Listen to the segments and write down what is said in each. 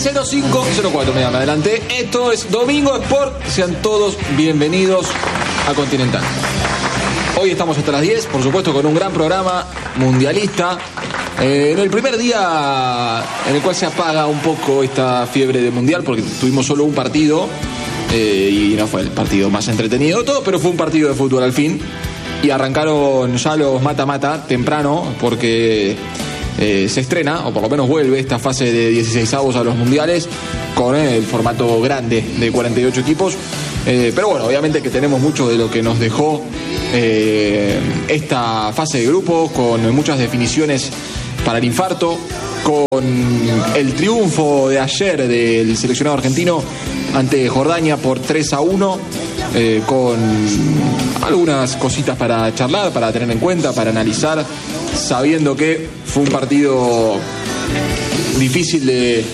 030504, me adelanté. Esto es Domingo Sport. Sean todos bienvenidos a Continental. Hoy estamos hasta las 10, por supuesto, con un gran programa mundialista. En el primer día en el cual se apaga un poco esta fiebre de mundial, porque tuvimos solo un partido y no fue el partido más entretenido de todo, pero fue un partido de fútbol al fin. Y arrancaron ya los mata-mata temprano, porque se estrena, o por lo menos vuelve, esta fase de 16avos a los mundiales con el formato grande de 48 equipos. Pero bueno, obviamente que tenemos mucho de lo que nos dejó esta fase de grupos, con muchas definiciones para el infarto, con el triunfo de ayer del seleccionado argentino ante Jordania por 3-1, con algunas cositas para charlar, para tener en cuenta, para analizar, sabiendo que fue un partido difícil de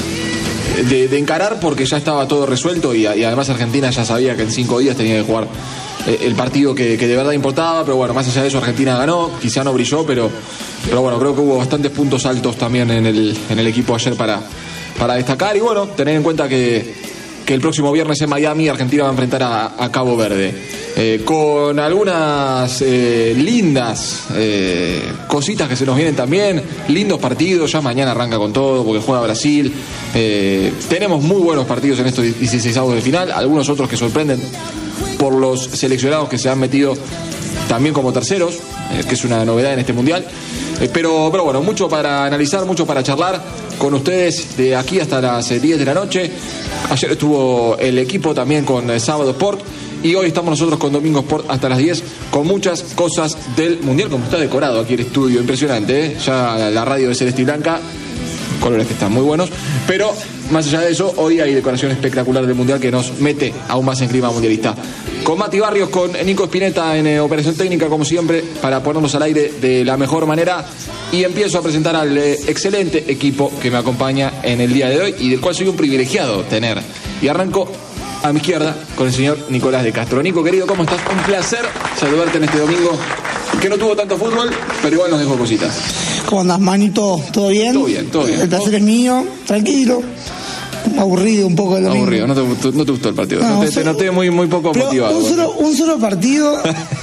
encarar, porque ya estaba todo resuelto y además Argentina ya sabía que en 5 días tenía que jugar el partido que de verdad importaba. Pero bueno, más allá de eso, Argentina ganó, quizá no brilló, pero bueno, creo que hubo bastantes puntos altos también en el equipo ayer para destacar. Y bueno, tener en cuenta que el próximo viernes en Miami Argentina va a enfrentar a Cabo Verde, con algunas lindas cositas que se nos vienen también, lindos partidos. Ya mañana arranca con todo porque juega Brasil. Tenemos muy buenos partidos en estos 16avos de final, algunos otros que sorprenden por los seleccionados que se han metido también como terceros, que es una novedad en este mundial. Pero bueno, mucho para analizar, mucho para charlar con ustedes de aquí hasta las 10 de la noche. Ayer estuvo el equipo también con Sábado Sport, y hoy estamos nosotros con Domingo Sport hasta las 10 con muchas cosas del mundial. Como está decorado aquí el estudio, impresionante, ¿eh? Ya la radio de Celeste y Blanca, colores que están muy buenos. Pero más allá de eso, hoy hay decoración espectacular del mundial que nos mete aún más en clima mundialista. Con Mati Barrios, con Nico Espineta en operación técnica, como siempre, para ponernos al aire de la mejor manera. Y empiezo a presentar al excelente equipo que me acompaña en el día de hoy y del cual soy un privilegiado tener. Y arranco a mi izquierda con el señor Nicolás de Castro. Nico, querido, ¿cómo estás? Un placer saludarte en este domingo, que no tuvo tanto fútbol, pero igual nos dejó cositas. ¿Cómo andás, manito? ¿Todo bien? Todo bien, todo bien. El placer es mío, tranquilo. Aburrido un poco el domingo. Aburrido, no te gustó el partido. Te noté muy poco motivado. Un solo partido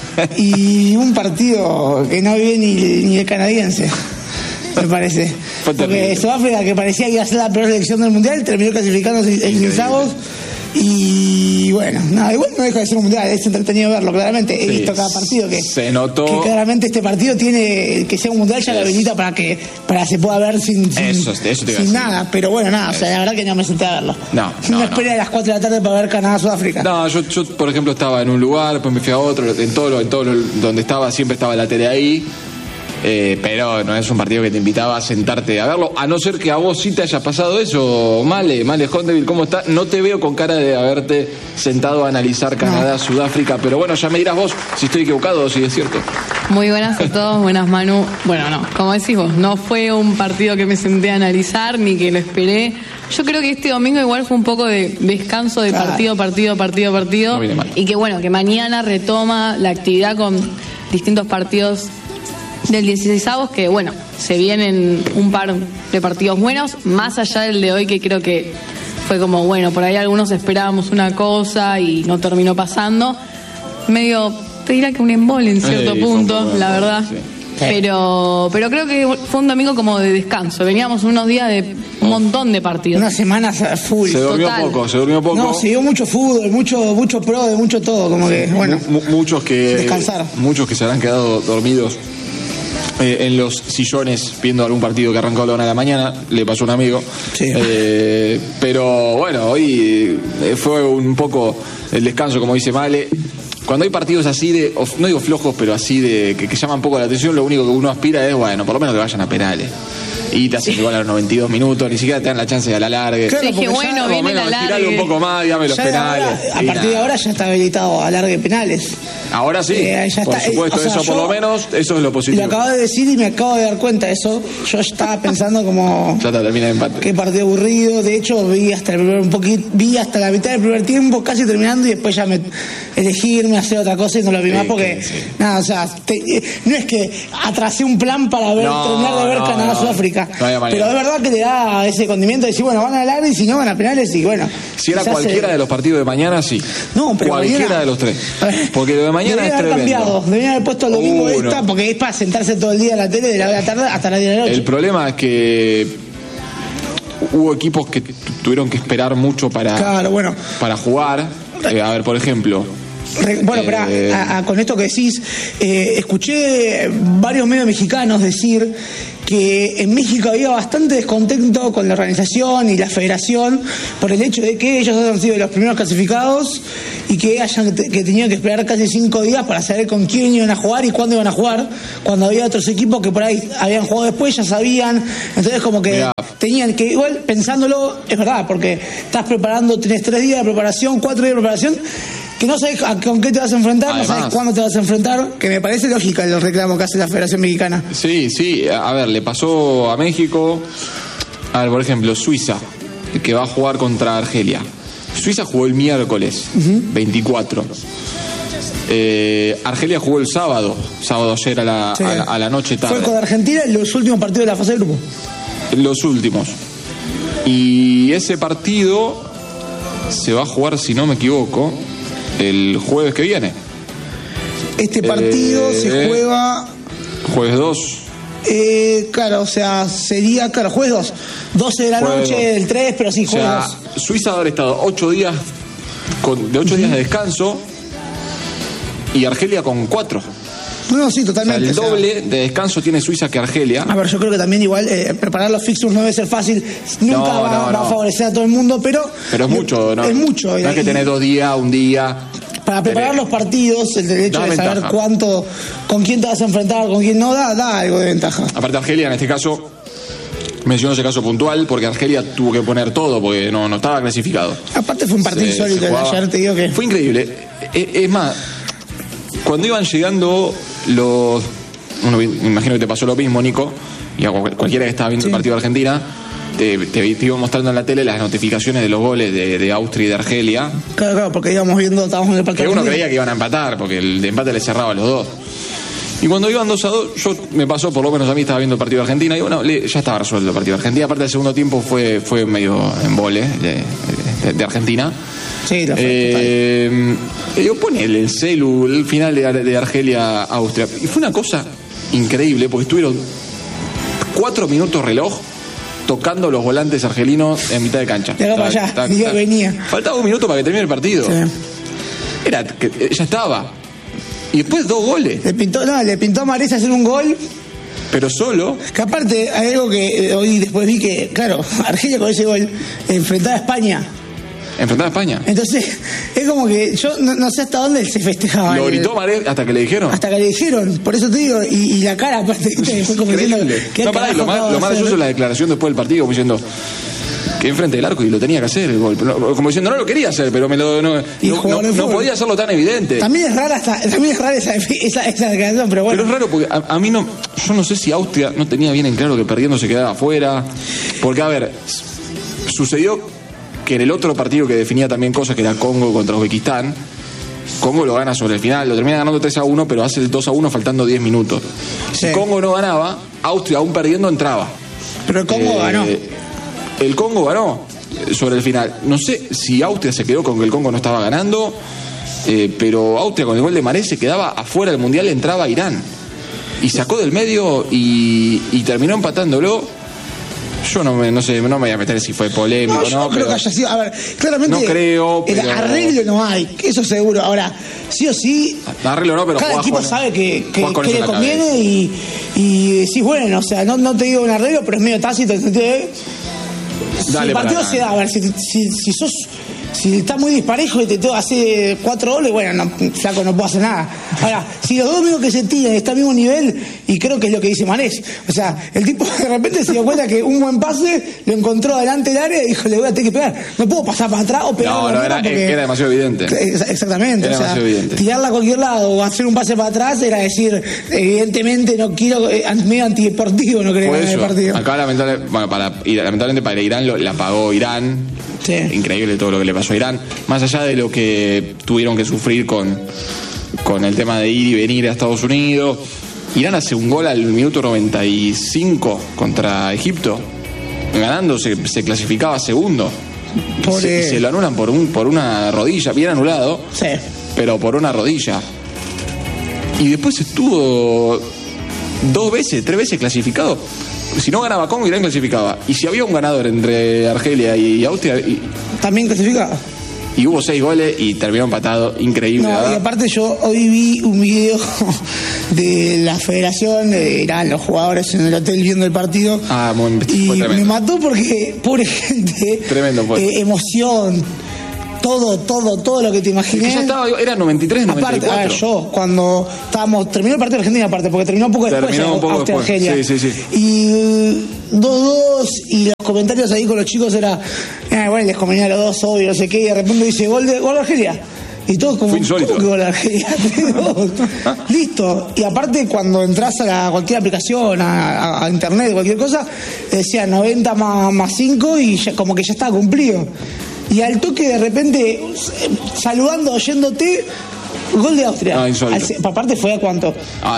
y un partido que no vive ni el canadiense, me parece. Porque Sudáfrica, que parecía que iba a ser la peor selección del mundial, terminó clasificándose en 16avos. Y bueno, nada, igual no deja de ser un mundial, es entretenido verlo, claramente. He visto cada partido que se notó que claramente este partido tiene que ser un mundial, ya lo habilita para se pueda ver sin nada. Pero bueno, nada, o sea, la verdad que no me senté a verlo. No esperé a las 4 de la tarde para ver Canadá-Sudáfrica. No, yo por ejemplo estaba en un lugar, después me fui a otro, en todo donde estaba, siempre estaba la tele ahí. Pero no es un partido que te invitaba a sentarte a verlo, a no ser que a vos sí te haya pasado eso. Male Hondeville, ¿cómo estás? No te veo con cara de haberte sentado a analizar Canadá-Sudáfrica, pero bueno, ya me dirás vos si estoy equivocado o si es cierto. Muy buenas a todos, buenas Manu. Bueno, no, como decís vos, no fue un partido que me senté a analizar ni que lo esperé. Yo creo que este domingo igual fue un poco de descanso de partido. No viene mal. Y que bueno, que mañana retoma la actividad con distintos partidos del 16avos, que bueno, se vienen un par de partidos buenos, más allá del de hoy, que creo que fue como, bueno, por ahí algunos esperábamos una cosa y no terminó pasando. Medio, te diría que un embole en cierto punto, la verdad. Sí. Pero creo que fue un domingo como de descanso. Veníamos unos días de un montón de partidos. Una semana full. Se durmió poco. No, se dio mucho fútbol, mucho pro, de mucho todo, como que, bueno. Muchos que descansar. Muchos que se habrán quedado dormidos en los sillones viendo algún partido que arrancó a la 1 de la mañana, le pasó a un amigo. Sí. Pero bueno, hoy fue un poco el descanso, como dice Male. Cuando hay partidos así de, no digo flojos, pero así de que llaman un poco la atención, lo único que uno aspira es, bueno, por lo menos que vayan a penales. Y te hacen igual a los 92 minutos, ni siquiera te dan la chance de a la largue. Claro, dije, bueno, viene la largue. Tirarle un poco más, dígame los penales. A partir de ahora ya está habilitado a largue penales. Ahora sí, por supuesto, eso por lo menos, eso es lo positivo. Lo acabo de decir y me acabo de dar cuenta de eso. Yo estaba pensando como... Ya te termina de empate. Qué partido aburrido. De hecho, vi hasta la mitad del primer tiempo, casi terminando, y después ya me elegí irme a hacer otra cosa y no lo vi más porque, nada, o sea, no es que atrasé un plan para terminar de ver Canadá-Sudáfrica. Pero es verdad que le da ese condimento de decir, bueno, van a ganar y si no van a penales y bueno. Si era cualquiera de los partidos de mañana, sí. No, pero cualquiera mañana, de los tres. Porque lo de mañana es tremendo. Deberían haber puesto el domingo porque es para sentarse todo el día en la tele de la tarde hasta las 10 de la noche. El problema es que hubo equipos que tuvieron que esperar mucho para jugar. A ver, por ejemplo. Bueno, con esto que decís, escuché varios medios mexicanos decir que en México había bastante descontento con la organización y la federación por el hecho de que ellos han sido los primeros clasificados y que tenían que esperar casi 5 días para saber con quién iban a jugar y cuándo iban a jugar, cuando había otros equipos que por ahí habían jugado después, ya sabían. Entonces como que tenían que, igual pensándolo, es verdad, porque tenés 3 días de preparación, 4 días de preparación, que no sabes con qué te vas a enfrentar, además, no sabes cuándo te vas a enfrentar, que me parece lógica el reclamo que hace la Federación Mexicana. Sí, a ver, le pasó a México, a ver, por ejemplo, Suiza, que va a jugar contra Argelia. Suiza jugó el miércoles, 24. Argelia jugó el sábado ayer a la noche tarde. Fue con Argentina en los últimos partidos de la fase de grupo. Los últimos. Y ese partido se va a jugar, si no me equivoco, el jueves que viene. Este partido se juega... Jueves 2. Claro, o sea, sería, jueves 2. 12 de la noche del 3, pero sí, jueves 2. Suiza habrá estado 8 días, de 8 días de descanso, y Argelia con 4. No, sí, totalmente. O sea, el doble de descanso tiene Suiza que Argelia. A ver, yo creo que también igual preparar los fixtures no debe ser fácil. Nunca va a favorecer a todo el mundo, pero es mucho, ¿no? Es mucho. No es que tenés 2 días, un día. Para preparar los partidos, el derecho de saber con quién te vas a enfrentar, con quién no, da algo de ventaja. Aparte, Argelia en este caso, menciono ese caso puntual, porque Argelia tuvo que poner todo, porque no estaba clasificado. Aparte fue un partido insólito de ayer, te digo que... Fue increíble. Es más, cuando iban llegando me imagino que te pasó lo mismo, Nico, y a cualquiera que estaba viendo el partido de Argentina, te iba mostrando en la tele las notificaciones de los goles de Austria y de Argelia. Claro, porque estábamos viendo el partido. Que uno creía que iban a empatar, porque el empate le cerraba a los dos. Y cuando iban 2-2, me pasó, por lo menos a mí, estaba viendo el partido de Argentina, y bueno, ya estaba resuelto el partido de Argentina. Aparte, el segundo tiempo fue medio embole de Argentina. Sí, yo ponele el celu, el final de Argelia-Austria. Y fue una cosa increíble, porque estuvieron 4 minutos reloj tocando los volantes argelinos en mitad de cancha. Venía. Faltaba 1 minuto para que termine el partido. Sí. Ya estaba. Y después 2 goles. Le pintó a Mares hacer un gol. Pero solo. Que aparte, hay algo que hoy después vi que, claro, Argelia con ese gol enfrentaba a España. Entonces, es como que yo no sé hasta dónde se festejaba. Lo gritó Marés hasta que le dijeron. Por eso te digo, y la cara aparte fue como diciendo que lo más gracioso es la declaración después del partido, como diciendo que enfrente del arco y lo tenía que hacer el gol. Como diciendo, no lo quería hacer, pero no podía hacerlo tan evidente. También es rara esa declaración, pero bueno. Pero es raro porque a mí yo no sé si Austria no tenía bien en claro que perdiendo se quedaba afuera. Porque, a ver, sucedió que en el otro partido que definía también cosas, que era Congo contra Uzbekistán, Congo lo gana sobre el final, lo termina ganando 3-1, pero hace el 2-1 faltando 10 minutos. Si Congo no ganaba, Austria aún perdiendo entraba. Pero el Congo ganó. El Congo ganó sobre el final. No sé si Austria se quedó con que el Congo no estaba ganando, pero Austria con el gol de Marés se quedaba afuera del Mundial, entraba Irán. Y sacó del medio y terminó empatándolo. Yo no sé, no me voy a meter si fue polémico, yo no creo que haya sido. A ver, claramente. No creo. El arreglo no hay, eso seguro. Ahora, sí o sí. Arreglo no, pero cada equipo sabe que le conviene y decís, bueno, o sea, no te digo un arreglo, pero es medio tácito en el sentido de. Si el partido se da, a ver, si está muy disparejo y te tengo que hacer 4 goles, bueno, flaco, no puedo hacer nada. Ahora, si los dos amigos que se tiran están al mismo nivel, y creo que es lo que dice Manés, o sea, el tipo de repente se dio cuenta que un buen pase lo encontró delante del área y dijo, le voy a tener que pegar. No puedo pasar para atrás o pegar. Era demasiado evidente. Exactamente. Era demasiado evidente. Tirarla a cualquier lado o hacer un pase para atrás era decir, evidentemente no quiero, medio antideportivo, no creo en el partido. Acá lamentablemente para Irán la pagó Irán. Sí. Increíble todo lo que le pasó a Irán, más allá de lo que tuvieron que sufrir con con el tema de ir y venir a Estados Unidos. Irán hace un gol al minuto 95 contra Egipto. Ganando se clasificaba segundo. Se lo anulan por una rodilla, bien anulado, sí, pero por una rodilla. Y después estuvo 2 veces, 3 veces clasificado. Si no ganaba Congo, Irán clasificaba. Y si había un ganador entre Argelia y Austria... también clasificaba. Y hubo 6 goles y terminó empatado. Increíble. No, y aparte yo hoy vi un video de la federación, eran los jugadores en el hotel viendo el partido. Y me mató porque, pobre gente, tremendo fue. Emoción, todo lo que te imaginé. Es que ya estaba, era 93, 94. Aparte, a ver, yo cuando terminó el partido de Argentina, aparte, porque terminó un poco después, Austria-Argelia. Sí. Y 2-2, y los comentarios ahí con los chicos era, bueno, les convenía a los dos, obvio, no sé qué, y de repente dice, gol de Argelia. Y todos como, ¿cómo que gol de Argelia? Listo. Y aparte, cuando entras a cualquier aplicación, a internet, cualquier cosa, decía 90 más 5 y ya, como que ya estaba cumplido. Y al toque de repente, saludando, oyéndote, gol de Austria. Aparte fue a cuánto.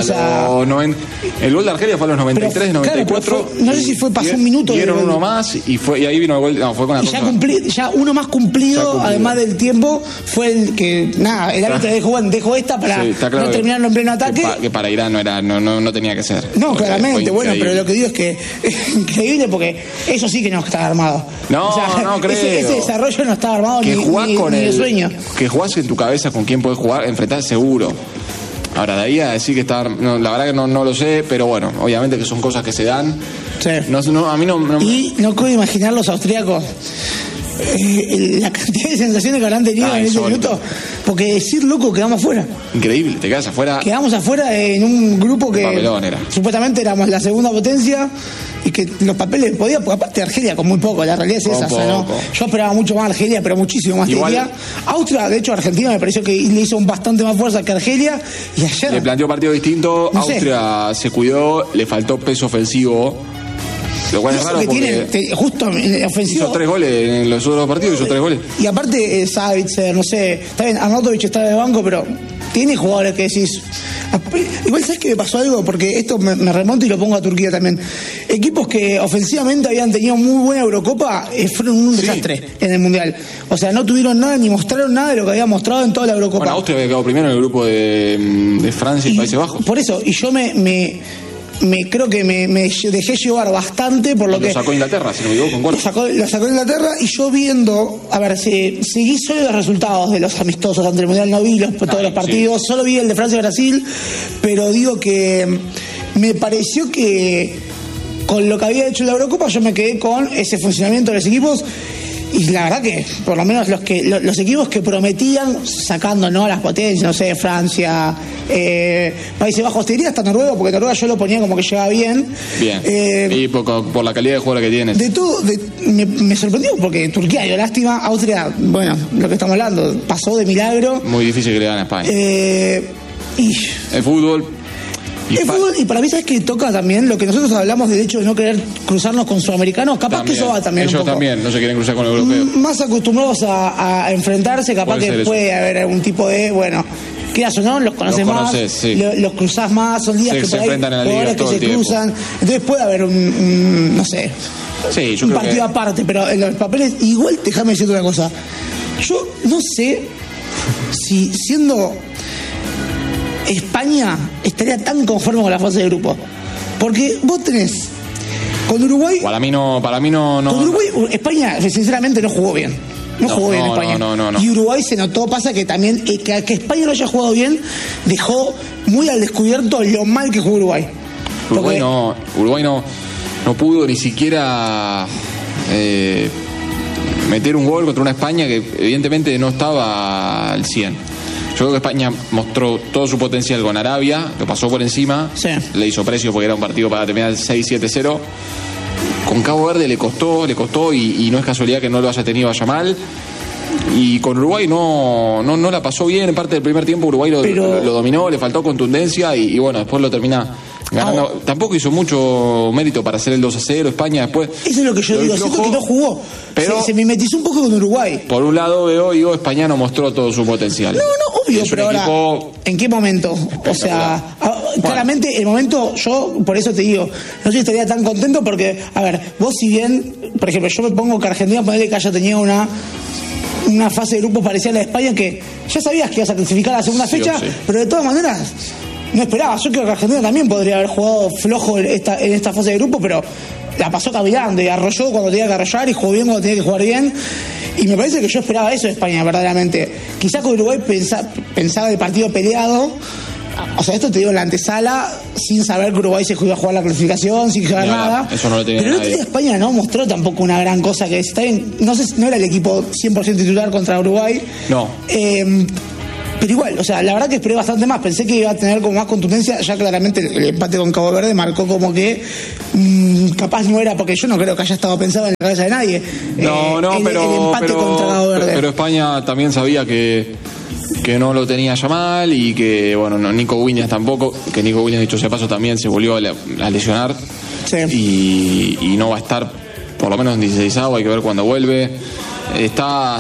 El gol de Argelia fue a los 93, pero, 94. Claro, no sé si pasó un minuto. Dieron uno más y ahí vino el gol. No, fue con la cosa. Ya uno más cumplido, además del tiempo, fue el que, el árbitro dejó esta para no terminarlo en pleno ataque. Que para Irán no tenía que ser. No, claramente, bueno, pero lo que digo es que es increíble porque eso sí que no está armado. No creo. Ese desarrollo no está armado ni de sueño. Que jugás en tu cabeza con quién podés jugar, enfrentar seguro. Ahora, de ahí a decir que está... No, la verdad que no lo sé, pero bueno, obviamente que son cosas que se dan. Sí. A mí no... Y no puedo imaginar los austríacos, la cantidad de sensaciones que habrán tenido en ese minuto. Porque decir, loco, quedamos afuera. Increíble, te quedas afuera. Quedamos afuera en un grupo que era. Supuestamente éramos la segunda potencia y que los papeles podían, porque aparte Argelia con muy poco, la realidad es esa. ¿No? Yo esperaba mucho más Argelia, pero muchísimo más. Austria, de hecho, Argentina me pareció que le hizo bastante más fuerza que Argelia, y ayer le planteó partido distinto. Austria se cuidó, le faltó peso ofensivo. Lo cual es raro porque justo en ofensivo hizo 3 goles en los otros partidos, hizo 3 goles. Y aparte Savitzer, no sé, está bien, Arnautovic está de banco, pero tiene jugadores que decís. Igual, ¿sabes que me pasó algo? Porque esto me remonto y lo pongo a Turquía también. Equipos que ofensivamente habían tenido muy buena Eurocopa fueron un desastre en el Mundial. O sea, no tuvieron nada ni mostraron nada de lo que había mostrado en toda la Eurocopa. Bueno, Austria había quedado primero en el grupo de Francia y Países Bajos. Por eso, y yo creo que me dejé llevar bastante por lo que... Lo sacó Inglaterra, si no me equivoco, con gol. Lo sacó Inglaterra, y yo viendo... A ver, seguí solo los resultados de los amistosos ante el Mundial, no vi todos los partidos, solo vi el de Francia y Brasil, pero digo que me pareció que con lo que había hecho en la Eurocopa yo me quedé con ese funcionamiento de los equipos. Y la verdad que, por lo menos los equipos que prometían, sacando a las potencias, no sé, Francia, Países Bajos, te diría hasta Noruega, porque Noruega yo lo ponía como que llegaba bien. Y por la calidad de jugador que tienes. De todo, me sorprendió, porque Turquía dio lástima, Austria, bueno, lo que estamos hablando, pasó de milagro. Muy difícil que le gane a España. El fútbol... Y para mí, ¿sabes que toca también lo que nosotros hablamos del hecho de no querer cruzarnos con sudamericanos? Capaz también, que eso va también. Ellos un poco. También no se quieren cruzar con los europeos. Más acostumbrados a enfrentarse, capaz que puede haber algún tipo de, bueno, quieras o no, los conoces más, los cruzás más, son días que por ahí jugadores que se cruzan. Entonces puede haber no sé, un partido aparte, pero en los papeles, igual déjame decirte una cosa. Yo no sé si siendo España estaría tan conforme con la fase de grupo, porque vos tenés con Uruguay. Para mí no. Con Uruguay, España sinceramente no jugó bien. No jugó bien España. No. Y Uruguay se notó, pasa que también que España no haya jugado bien dejó muy al descubierto lo mal que jugó Uruguay. Uruguay no pudo ni siquiera meter un gol contra una España que evidentemente no estaba al 100. Yo creo que España mostró todo su potencial con Arabia, lo pasó por encima, le hizo precio porque era un partido para terminar 6-7-0. Con Cabo Verde le costó y no es casualidad que no lo haya tenido a Yamal. Y con Uruguay no la pasó bien. En parte del primer tiempo Uruguay lo dominó, le faltó contundencia y bueno, después lo termina ganando. Tampoco hizo mucho mérito para hacer el 2-0 España después. Eso es lo que yo digo, siento que no jugó. Pero se mimetizó un poco con Uruguay. Por un lado digo, España no mostró todo su potencial. No, obvio, pero ahora, ¿en qué momento? O sea, claramente el momento, yo por eso te digo, no sé si estaría tan contento porque, a ver, vos si bien, por ejemplo, yo me pongo que Argentina, ponerle que haya tenido una fase de grupos parecida a la de España, que ya sabías que ibas a clasificar a la segunda fecha, pero de todas maneras no esperaba. Yo creo que Argentina también podría haber jugado flojo en esta fase de grupo, pero la pasó caminando y arrolló cuando tenía que arrollar y jugó bien cuando tenía que jugar bien. Y me parece que yo esperaba eso de España, verdaderamente. Quizás con Uruguay pensaba el partido peleado. O sea, esto te digo en la antesala, sin saber que Uruguay se iba a jugar la clasificación, sin jugar nada. Eso no lo tenía pero nadie. España no mostró tampoco una gran cosa, que está bien, no sé, no era el equipo 100% titular contra Uruguay. No. Pero igual, o sea, la verdad que esperé bastante más. Pensé que iba a tener como más contundencia. Ya claramente el empate con Cabo Verde marcó como que capaz no era, porque yo no creo que haya estado pensado en la cabeza de nadie. No, el empate contra Cabo Verde. Pero España también sabía que no lo tenía ya mal y que, bueno, no, Nico Williams tampoco, que Nico Williams, dicho sea paso, también se volvió a lesionar. Sí. Y no va a estar por lo menos en 16avo, hay que ver cuándo vuelve. Está